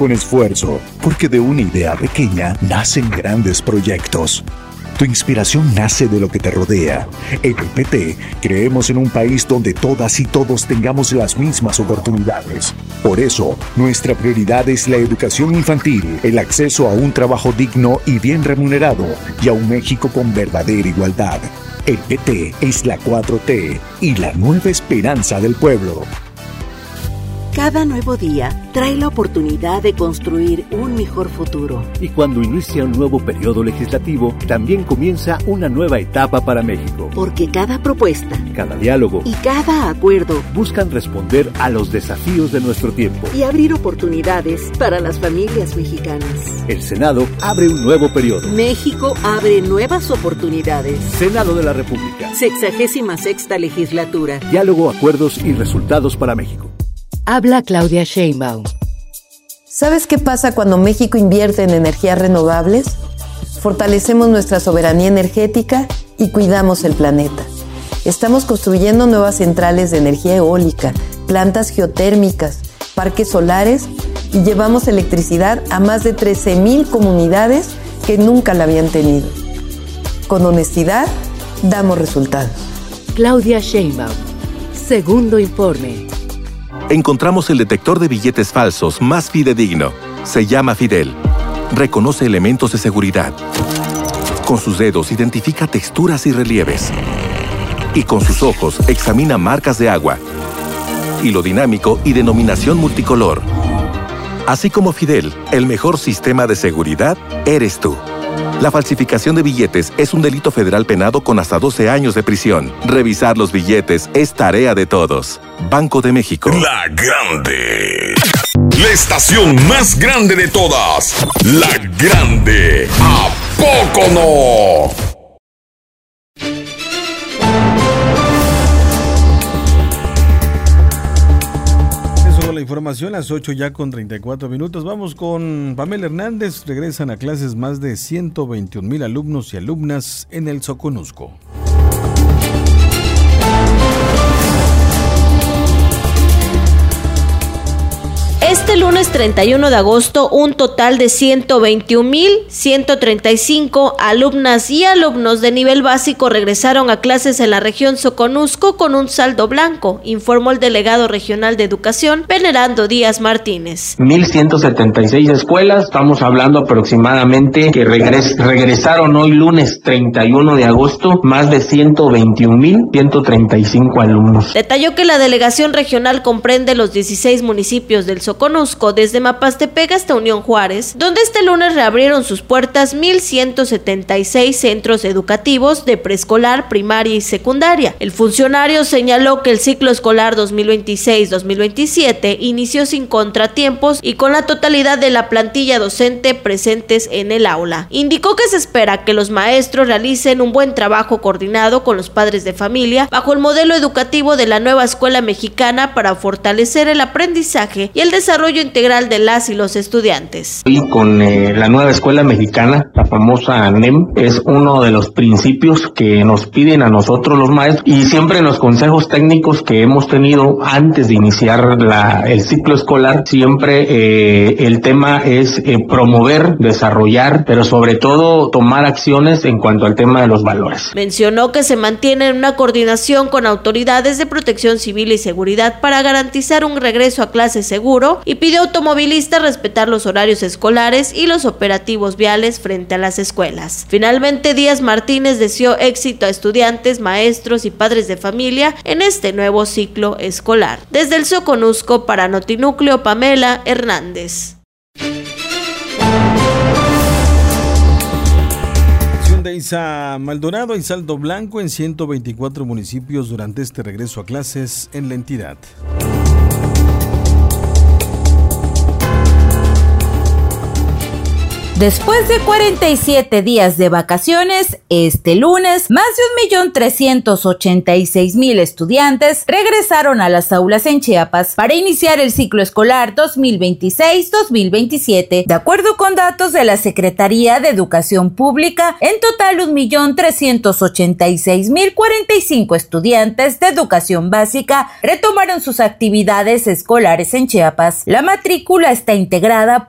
con esfuerzo, porque de una idea pequeña nacen grandes proyectos. Tu inspiración nace de lo que te rodea. En el PT creemos en un país donde todas y todos tengamos las mismas oportunidades. Por eso, nuestra prioridad es la educación infantil, el acceso a un trabajo digno y bien remunerado y a un México con verdadera igualdad. El PT es la 4T y la nueva esperanza del pueblo. Cada nuevo día trae la oportunidad de construir un mejor futuro. Y cuando inicia un nuevo periodo legislativo, también comienza una nueva etapa para México. Porque cada propuesta, cada diálogo y cada acuerdo buscan responder a los desafíos de nuestro tiempo y abrir oportunidades para las familias mexicanas. El Senado abre un nuevo periodo. México abre nuevas oportunidades. Senado de la República. 66ª legislatura. Diálogo, acuerdos y resultados para México. Habla Claudia Sheinbaum. ¿Sabes qué pasa cuando México invierte en energías renovables? Fortalecemos nuestra soberanía energética y cuidamos el planeta. Estamos construyendo nuevas centrales de energía eólica, plantas geotérmicas, parques solares y llevamos electricidad a más de 13,000 comunidades que nunca la habían tenido. Con honestidad, damos resultados. Claudia Sheinbaum. Segundo informe. Encontramos el detector de billetes falsos más fidedigno. Se llama Fidel. Reconoce elementos de seguridad. Con sus dedos identifica texturas y relieves. Y con sus ojos examina marcas de agua. Hilo dinámico y denominación multicolor. Así como Fidel, el mejor sistema de seguridad eres tú. La falsificación de billetes es un delito federal penado con hasta 12 años de prisión. Revisar los billetes es tarea de todos. Banco de México. La Grande. La estación más grande de todas. La Grande. ¿A poco no? La información, las 8 ya con 34 minutos. Vamos con Pamela Hernández. Regresan a clases más de 121,000 alumnos y alumnas en el Soconusco. Este lunes 31 de agosto, un total de 121,135 alumnas y alumnos de nivel básico regresaron a clases en la región Soconusco con un saldo blanco, informó el delegado regional de Educación, Venerando Díaz Martínez. 1,176 escuelas, estamos hablando aproximadamente que regresaron hoy lunes 31 de agosto más de 121,135 alumnos. Detalló que la delegación regional comprende los 16 municipios del Soconusco, desde Mapastepec hasta Unión Juárez, donde este lunes reabrieron sus puertas 1,176 centros educativos de preescolar, primaria y secundaria. El funcionario señaló que el ciclo escolar 2026-2027 inició sin contratiempos y con la totalidad de la plantilla docente presentes en el aula. Indicó que se espera que los maestros realicen un buen trabajo coordinado con los padres de familia bajo el modelo educativo de la nueva escuela mexicana para fortalecer el aprendizaje y el desarrollo integral de las y los estudiantes. Y con la nueva escuela mexicana, la famosa NEM, es uno de los principios que nos piden a nosotros los maestros, y siempre en los consejos técnicos que hemos tenido antes de iniciar el ciclo escolar, siempre el tema es promover, desarrollar, pero sobre todo tomar acciones en cuanto al tema de los valores. Mencionó que se mantiene una coordinación con autoridades de protección civil y seguridad para garantizar un regreso a clase seguro y pidió a automovilistas respetar los horarios escolares y los operativos viales frente a las escuelas. Finalmente, Díaz Martínez deseó éxito a estudiantes, maestros y padres de familia en este nuevo ciclo escolar. Desde el Soconusco para Notinúcleo, Pamela Hernández. De Isa Maldonado, hay saldo blanco en 124 municipios durante este regreso a clases en la entidad. Después de 47 días de vacaciones, este lunes, más de 1,386,000 estudiantes regresaron a las aulas en Chiapas para iniciar el ciclo escolar 2026-2027. De acuerdo con datos de la Secretaría de Educación Pública, en total 1,386,045 estudiantes de educación básica retomaron sus actividades escolares en Chiapas. La matrícula está integrada